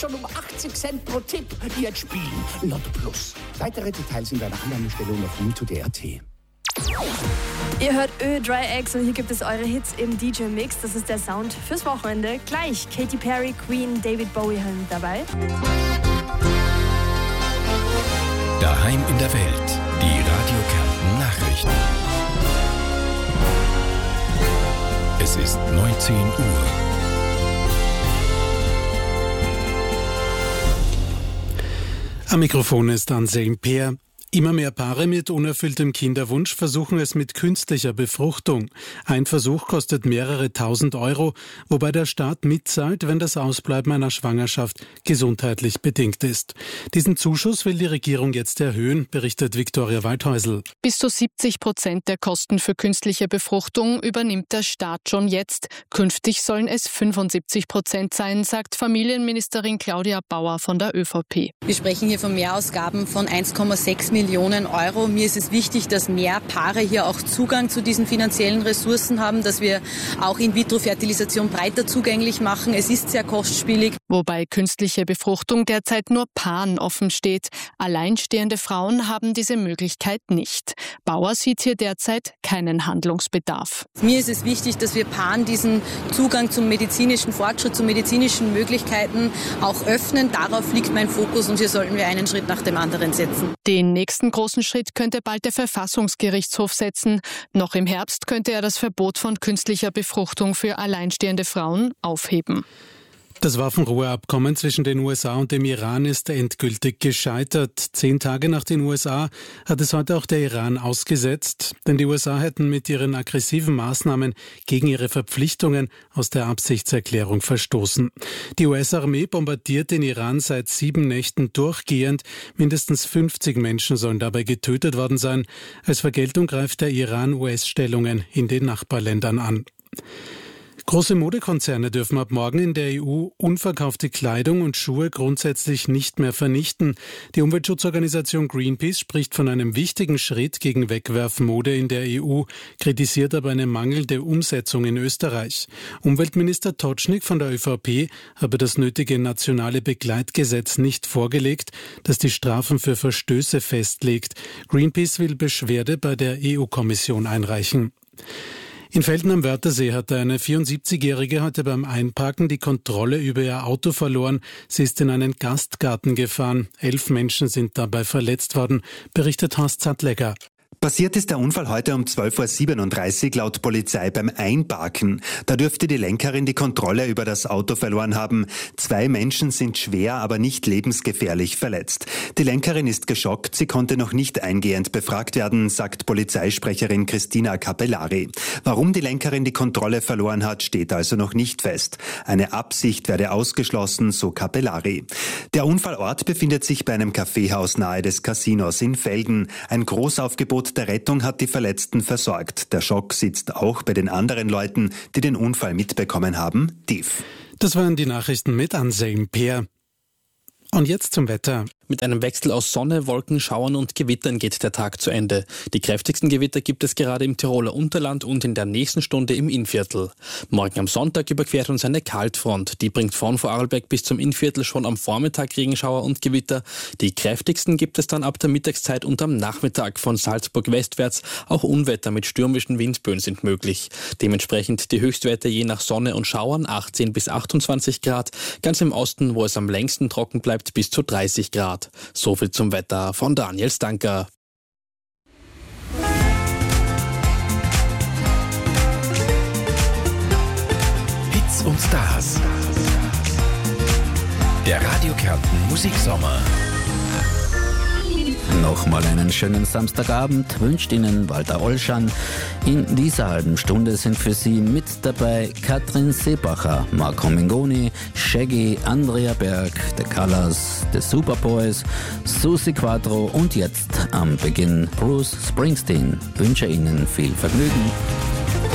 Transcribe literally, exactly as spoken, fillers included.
Schon um achtzig Cent pro Tipp. Jetzt spielen. Lotto Plus. Weitere Details in deiner Annahmestellung auf win punkt d r t. Ihr hört Ö, Dry Eggs und hier gibt es eure Hits im D J Mix. Das ist der Sound fürs Wochenende. Gleich Katy Perry, Queen, David Bowie haben dabei. Daheim in der Welt. Die Radio Kärnten Nachrichten. Es ist neunzehn Uhr. Am Mikrofon ist Anselm Peer. Immer mehr Paare mit unerfülltem Kinderwunsch versuchen es mit künstlicher Befruchtung. Ein Versuch kostet mehrere tausend Euro, wobei der Staat mitzahlt, wenn das Ausbleiben einer Schwangerschaft gesundheitlich bedingt ist. Diesen Zuschuss will die Regierung jetzt erhöhen, berichtet Viktoria Waldhäusl. Bis zu siebzig Prozent der Kosten für künstliche Befruchtung übernimmt der Staat schon jetzt. Künftig sollen es fünfundsiebzig Prozent sein, sagt Familienministerin Claudia Bauer von der ÖVP. Wir sprechen hier von Mehrausgaben von eins Komma sechs Millionen Euro. Mir ist es wichtig, dass mehr Paare hier auch Zugang zu diesen finanziellen Ressourcen haben, dass wir auch In-vitro-Fertilisation breiter zugänglich machen. Es ist sehr kostspielig. Wobei künstliche Befruchtung derzeit nur Paaren offen steht. Alleinstehende Frauen haben diese Möglichkeit nicht. Bauer sieht hier derzeit keinen Handlungsbedarf. Mir ist es wichtig, dass wir Paaren diesen Zugang zum medizinischen Fortschritt, zu medizinischen Möglichkeiten auch öffnen. Darauf liegt mein Fokus und hier sollten wir einen Schritt nach dem anderen setzen. Den nächsten großen Schritt könnte bald der Verfassungsgerichtshof setzen. Noch im Herbst könnte er das Verbot von künstlicher Befruchtung für alleinstehende Frauen aufheben. Das Waffenruheabkommen zwischen den U S A und dem Iran ist endgültig gescheitert. Zehn Tage nach den U S A hat es heute auch der Iran ausgesetzt, denn die U S A hätten mit ihren aggressiven Maßnahmen gegen ihre Verpflichtungen aus der Absichtserklärung verstoßen. Die U S-Armee bombardiert den Iran seit sieben Nächten durchgehend. Mindestens fünfzig Menschen sollen dabei getötet worden sein. Als Vergeltung greift der Iran U S-Stellungen in den Nachbarländern an. Große Modekonzerne dürfen ab morgen in der E U unverkaufte Kleidung und Schuhe grundsätzlich nicht mehr vernichten. Die Umweltschutzorganisation Greenpeace spricht von einem wichtigen Schritt gegen Wegwerfmode in der E U, kritisiert aber eine mangelnde Umsetzung in Österreich. Umweltminister Totschnig von der ÖVP habe das nötige nationale Begleitgesetz nicht vorgelegt, das die Strafen für Verstöße festlegt. Greenpeace will Beschwerde bei der E U-Kommission einreichen. In Velden am Wörthersee hatte eine vierundsiebzigjährige heute beim Einparken die Kontrolle über ihr Auto verloren. Sie ist in einen Gastgarten gefahren. Elf Menschen sind dabei verletzt worden, berichtet Horst Zattlegger. Passiert ist der Unfall heute um zwölf Uhr siebenunddreißig laut Polizei beim Einparken. Da dürfte die Lenkerin die Kontrolle über das Auto verloren haben. Zwei Menschen sind schwer, aber nicht lebensgefährlich verletzt. Die Lenkerin ist geschockt, sie konnte noch nicht eingehend befragt werden, sagt Polizeisprecherin Christina Capellari. Warum die Lenkerin die Kontrolle verloren hat, steht also noch nicht fest. Eine Absicht werde ausgeschlossen, so Capellari. Der Unfallort befindet sich bei einem Kaffeehaus nahe des Casinos in Velden. Ein Großaufgebot der Rettung hat die Verletzten versorgt. Der Schock sitzt auch bei den anderen Leuten, die den Unfall mitbekommen haben, tief. Das waren die Nachrichten mit Anselm Peer. Und jetzt zum Wetter. Mit einem Wechsel aus Sonne, Wolken, Schauern und Gewittern geht der Tag zu Ende. Die kräftigsten Gewitter gibt es gerade im Tiroler Unterland und in der nächsten Stunde im Innviertel. Morgen am Sonntag überquert uns eine Kaltfront. Die bringt von Vorarlberg bis zum Innviertel schon am Vormittag Regenschauer und Gewitter. Die kräftigsten gibt es dann ab der Mittagszeit und am Nachmittag von Salzburg westwärts. Auch Unwetter mit stürmischen Windböen sind möglich. Dementsprechend die Höchstwerte je nach Sonne und Schauern achtzehn bis achtundzwanzig Grad. Ganz im Osten, wo es am längsten trocken bleibt, bis zu dreißig Grad. So viel zum Wetter von Daniel Stanker. Hits und Stars. Der Radio Kärnten Musiksommer. Nochmal einen schönen Samstagabend wünscht Ihnen Walter Olschan. In dieser halben Stunde sind für Sie mit dabei Katrin Seebacher, Marco Mengoni, Shaggy, Andrea Berg, The Colors, The Superboys, Susi Quattro und jetzt am Beginn Bruce Springsteen. Wünsche Ihnen viel Vergnügen.